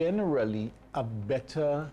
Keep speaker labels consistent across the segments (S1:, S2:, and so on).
S1: Generally, a better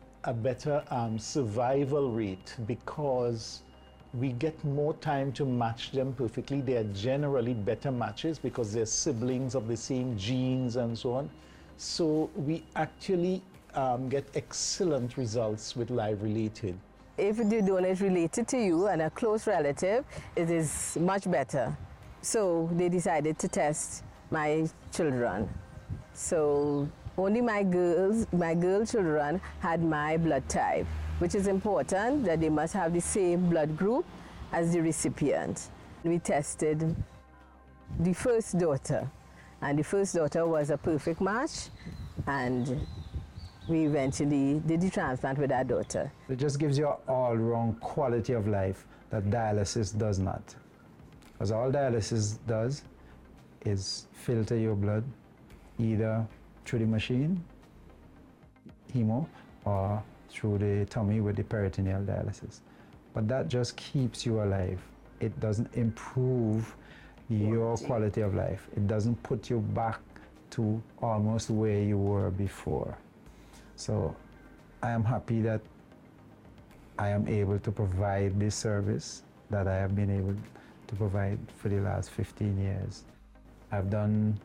S1: survival rate because we get more time to match them perfectly. They are generally better matches because they're siblings of the same genes and so on. So we actually get excellent results with live related.
S2: If the donor is related to you and a close relative, it is much better. So they decided to test my children. So only my girl children had my blood type, which is important that they must have the same blood group as the recipient. We tested the first daughter, and the first daughter was a perfect match, and we eventually did the transplant with our daughter.
S3: It just gives you an all-round quality of life that dialysis does not. Because all dialysis does is filter your blood either through the machine, hemo, or through the tummy with the peritoneal dialysis. But that just keeps you alive. It doesn't improve your quality of life. It doesn't put you back to almost where you were before. So I am happy that I am able to provide this service that I have been able to provide for the last 15 years. I've done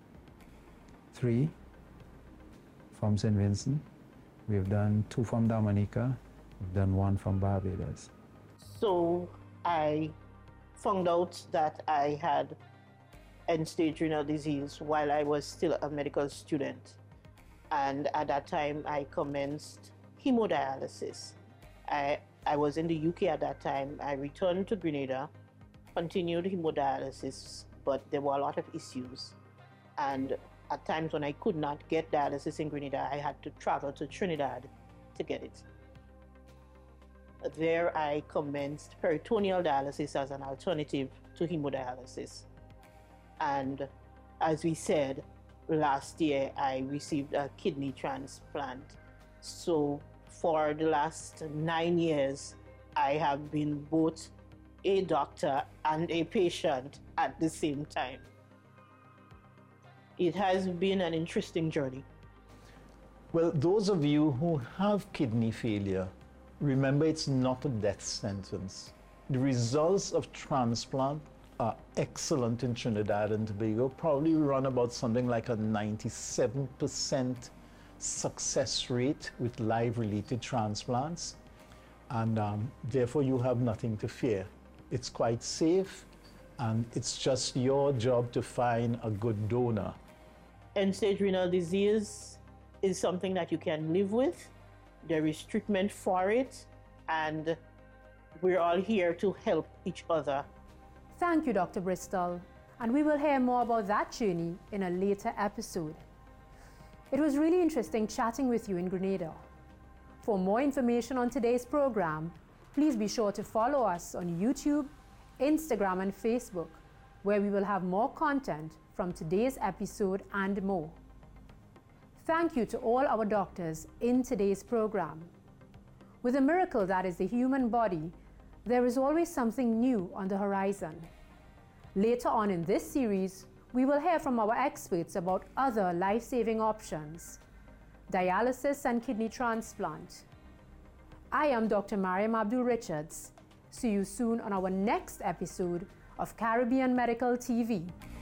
S3: 3 from St. Vincent. We've done 2 from Dominica. We've done 1 from Barbados.
S4: So I found out that I had end-stage renal disease while I was still a medical student. And at that time, I commenced hemodialysis. I was in the UK at that time. I returned to Grenada, continued hemodialysis, but there were a lot of issues. And at times when I could not get dialysis in Grenada, I had to travel to Trinidad to get it. There I commenced peritoneal dialysis as an alternative to hemodialysis. And as we said, last year I received a kidney transplant. So for the last 9 years, I have been both a doctor and a patient at the same time. It has been an interesting journey.
S1: Well, those of you who have kidney failure, remember it's not a death sentence. The results of transplant are excellent in Trinidad and Tobago. Probably run about something like a 97% success rate with live related transplants. And therefore you have nothing to fear. It's quite safe, and it's just your job to find a good donor.
S4: End-stage renal disease is something that you can live with. There is treatment for it, and we're all here to help each other.
S5: Thank you, Dr. Bristol, and we will hear more about that journey in a later episode. It was really interesting chatting with you in Grenada. For more information on today's program, please be sure to follow us on YouTube, Instagram, and Facebook, where we will have more content from today's episode and more. Thank you to all our doctors in today's program. With a miracle that is the human body, there is always something new on the horizon. Later on in this series, we will hear from our experts about other life-saving options, dialysis and kidney transplant. I am Dr. Mariam Abdul Richards. See you soon on our next episode of Caribbean Medical TV.